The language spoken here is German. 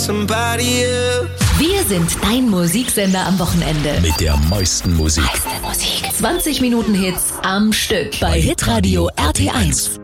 somebody else. Wir sind dein Musiksender am Wochenende. Mit der meisten Musik. 20 Minuten Hits am Stück bei Hitradio RT1.